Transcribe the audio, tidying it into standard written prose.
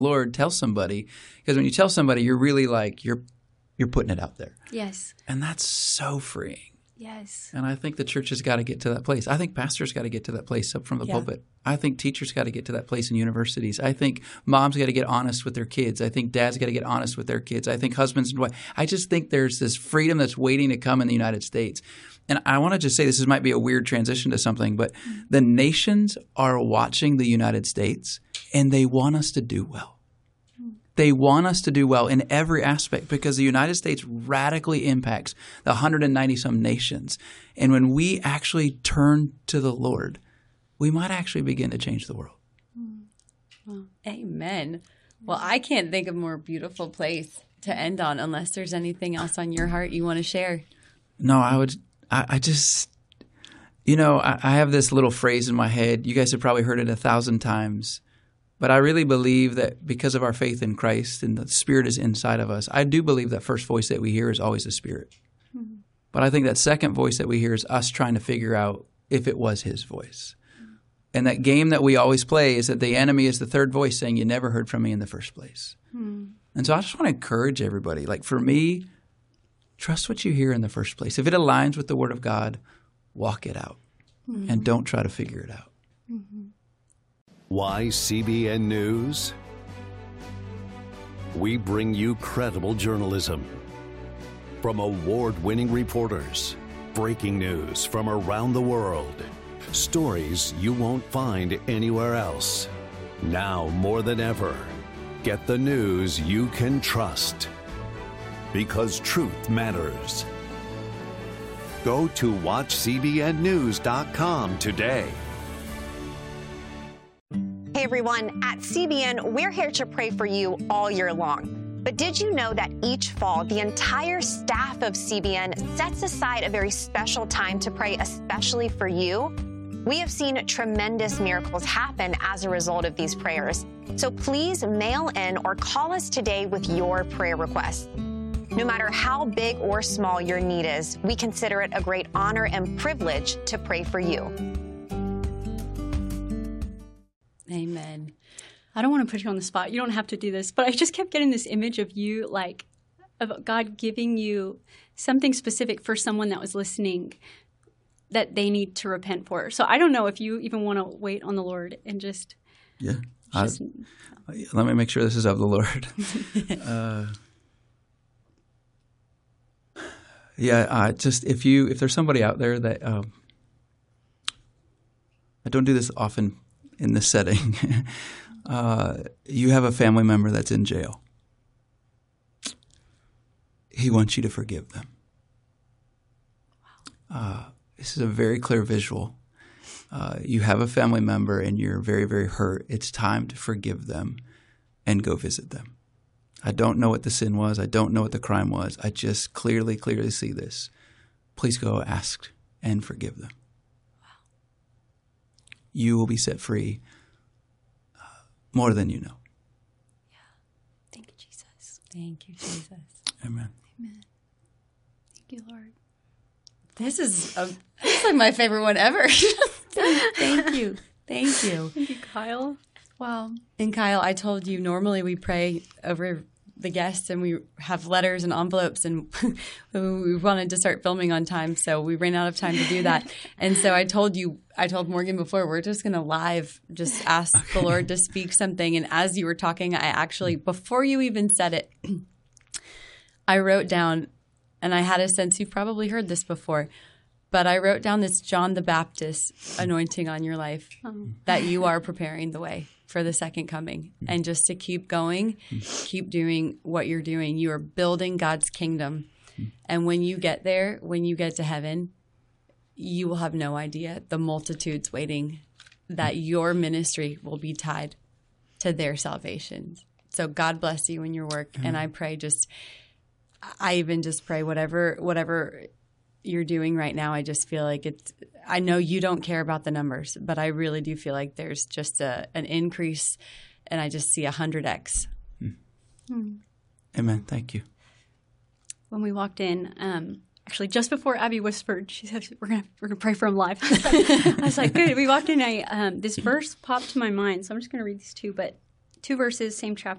Lord, tell somebody. Because when you tell somebody, you're really like you're putting it out there. Yes. And that's so freeing. Yes. And I think the church has got to get to that place. I think pastors got to get to that place up from the pulpit. I think teachers got to get to that place in universities. I think moms got to get honest with their kids. I think dads got to get honest with their kids. I think husbands and wives. I just think there's this freedom that's waiting to come in the United States. And I want to just say this might be a weird transition to something, but the nations are watching the United States and they want us to do well. They want us to do well in every aspect because the United States radically impacts the 190-some nations. And when we actually turn to the Lord, we might actually begin to change the world. Amen. Well, I can't think of a more beautiful place to end on unless there's anything else on your heart you want to share. No, I just, I have this little phrase in my head. You guys have probably heard it 1,000 times. But I really believe that because of our faith in Christ and the Spirit is inside of us, I do believe that first voice that we hear is always the Spirit. Mm-hmm. But I think that second voice that we hear is us trying to figure out if it was His voice. Mm-hmm. And that game that we always play is that the enemy is the third voice saying, you never heard from me in the first place. Mm-hmm. And so I just want to encourage everybody. Like for me, trust what you hear in the first place. If it aligns with the Word of God, walk it out. Mm-hmm. And don't try to figure it out. Mm-hmm. Why CBN News? We bring you credible journalism from award-winning reporters, breaking news from around the world, stories you won't find anywhere else. Now more than ever, get the news you can trust because truth matters. Go to watchcbnnews.com today. Hey everyone, at CBN, we're here to pray for you all year long. But did you know that each fall, the entire staff of CBN sets aside a very special time to pray especially for you? We have seen tremendous miracles happen as a result of these prayers. So please mail in or call us today with your prayer requests. No matter how big or small your need is, we consider it a great honor and privilege to pray for you. Amen. I don't want to put you on the spot. You don't have to do this, but I just kept getting this image of you, like, of God giving you something specific for someone that was listening that they need to repent for. So I don't know if you even want to wait on the Lord and just... Yeah. Let me make sure this is of the Lord. If there's somebody out there that I don't do this often in this setting, you have a family member that's in jail. He wants you to forgive them. This is a very clear visual. You have a family member and you're very, very hurt. It's time to forgive them and go visit them. I don't know what the sin was. I don't know what the crime was. I just clearly see this. Please go ask and forgive them. You will be set free more than you know. Yeah. Thank you, Jesus. Thank you, Jesus. Amen. Amen. Thank you, Lord. This is like my favorite one ever. Thank you. Thank you. Thank you, Kyle. Wow. And Kyle, I told you normally we pray over the guests and we have letters and envelopes and we wanted to start filming on time, so we ran out of time to do that. And so I told Morgan before, we're just going to live just ask the Lord to speak something. And as you were talking, I actually, before you even said it, I wrote down, and I had a sense you've probably heard this before, but I wrote down this John the Baptist anointing on your life, that you are preparing the way for the second coming, and just to keep going, keep doing what you're doing. You are building God's kingdom. And when you get there, when you get to heaven, you will have no idea the multitudes waiting that your ministry will be tied to their salvation. So God bless you in your work. And I pray I even just pray whatever you're doing right now, I just feel like I know you don't care about the numbers, but I really do feel like there's just an increase, and I just see 100x. Amen. Thank you. When we walked in, actually just before Abby whispered, she said, we're gonna pray for him live. I was like, good. We walked in, this verse popped to my mind, so I'm just going to read these two verses, same chapter.